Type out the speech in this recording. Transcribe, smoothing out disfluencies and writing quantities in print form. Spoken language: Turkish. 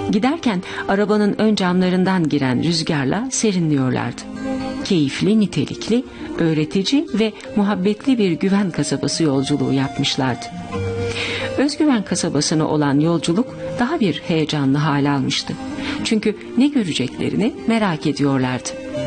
Giderken arabanın ön camlarından giren rüzgarla serinliyorlardı. Keyifli, nitelikli, öğretici ve muhabbetli bir güven kasabası yolculuğu yapmışlardı. Özgüven kasabasına olan yolculuk daha bir heyecanlı hal almıştı. Çünkü ne göreceklerini merak ediyorlardı.